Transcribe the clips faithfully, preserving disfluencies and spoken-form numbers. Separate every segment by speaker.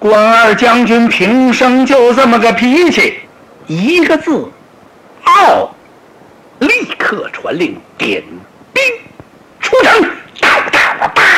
Speaker 1: 关二将军平生就这么个脾气，一个字，傲。立刻传令点兵出城，到到到！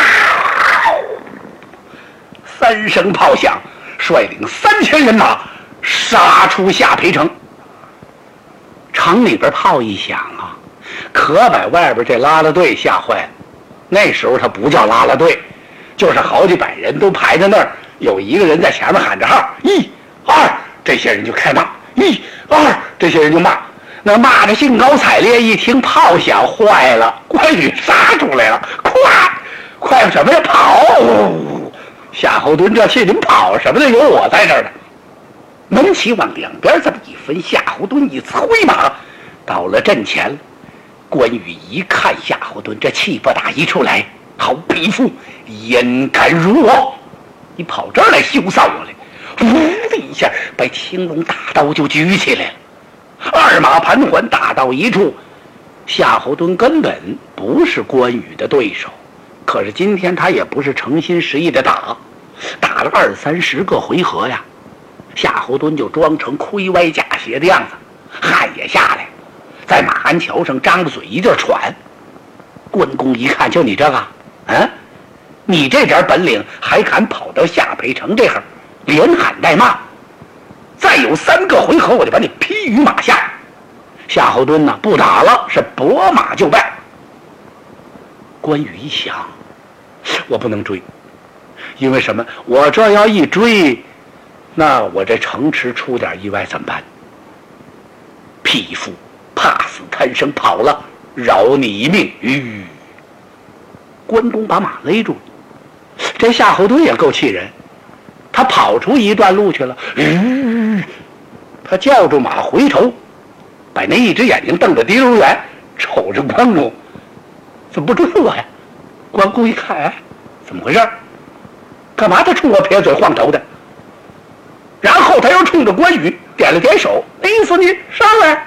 Speaker 1: 三声炮响，率领三千人马杀出下邳城。城里边炮一响啊，可把外边这拉拉队吓坏了。那时候他不叫拉拉队，就是好几百人都排在那儿，有一个人在前面喊着号，一、二，这些人就开骂，一、二，这些人就骂。那骂着兴高采烈，一听炮响，坏了，关羽杀出来了，快，快什么呀？跑！夏侯惇这气，您跑什么的？有我在这儿呢。门旗往两边这么一分，夏侯惇一催马到了阵前。关羽一看夏侯惇这气不打一处来，好匹夫，焉敢如我？你跑这儿来羞臊我来！呜的一下，把青龙大刀就举起来了。二马盘桓，打到一处，夏侯惇根本不是关羽的对手。可是今天他也不是诚心实意的打，打了二三十个回合呀，夏侯惇就装成盔歪甲斜的样子，汗也下来，在马鞍桥上张着嘴一劲喘。关公一看，就你这个，嗯，你这点本领还敢跑到下邳城这儿，连喊带骂，再有三个回合我就把你劈于马下。夏侯惇呢，不打了，是拨马就败。关羽一想，我不能追，因为什么？我这要一追，那我这城池出点意外怎么办？匹夫，怕死贪生跑了，饶你一命。吁！关公把马勒住，这夏侯惇也够气人，他跑出一段路去了。吁！他叫住马回头，把那一只眼睛瞪得滴溜圆，瞅着关公，怎么不追我呀？关公一看，哎，怎么回事？干嘛他冲我撇嘴晃头的？然后他又冲着关羽点了点手，那意思你上来。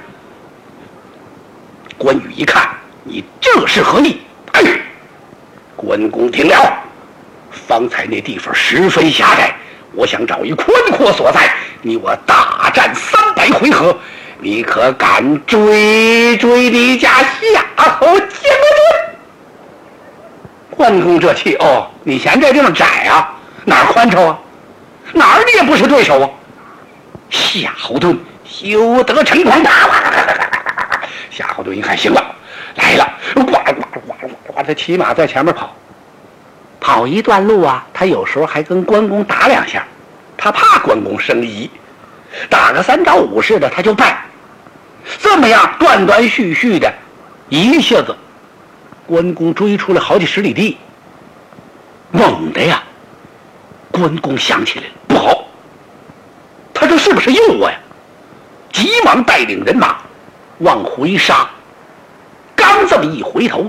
Speaker 1: 关羽一看，你这是何意？哎，关公听了，方才那地方十分狭窄，我想找一宽阔所在，你我大战三百回合，你可敢追追你家夏侯将军？关公这气，哦，你嫌这地方窄啊？哪儿宽敞啊？哪儿你也不是对手啊！夏侯惇休得逞狂！夏侯惇一看，行了，来了，哇哇哇哇哇！他骑马在前面跑，跑一段路啊，他有时候还跟关公打两下，他怕关公生疑，打个三招五式的他就败。这么样断断续续的，一下子关公追出了好几十里地。猛的呀，关公想起来了，不好，他这是不是诱我呀？急忙带领人马往回杀。刚这么一回头，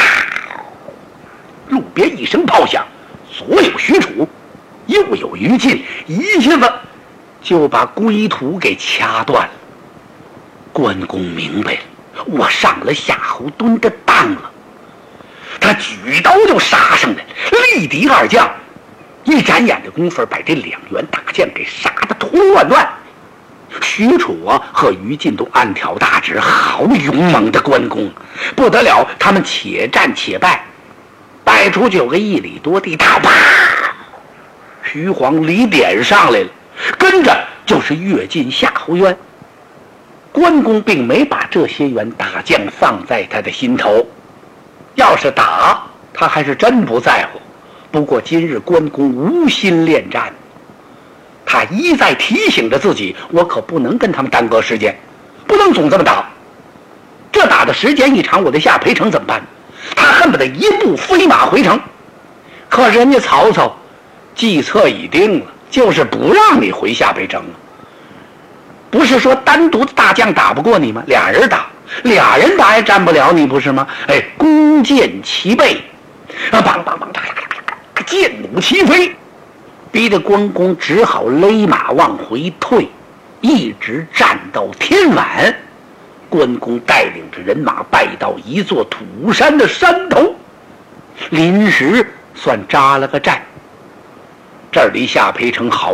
Speaker 1: 路边一声炮响，左有许褚，右有于禁，一下子就把归途给掐断了。关公明白了，我上了夏侯惇的当了。他举刀就杀上来，力敌二将，一眨眼的功夫把这两员大将给杀得脱脱乱乱。许褚啊和于禁都暗挑大指，好勇猛的关公，不得了！他们且战且败，败出去有个一里多地，大啪，徐晃离点上来了，跟着就是跃进夏侯渊。关公并没把这些员大将放在他的心头，要是打他还是真不在乎。不过今日关公无心恋战，他一再提醒着自己，我可不能跟他们耽搁时间，不能总这么打。这打的时间一长，我的下邳城怎么办？他恨不得一步飞马回城。可是人家曹操计策已定了，就是不让你回下邳城了。不是说单独的大将打不过你吗？俩人打，俩人打也战不了你，不是吗？哎，弓箭齐备，啊，梆梆梆，箭弩齐飞，逼得关公只好勒马往回退，一直战到天晚。关公带领着人马败到一座土山的山头，临时算扎了个寨。这儿离下邳城好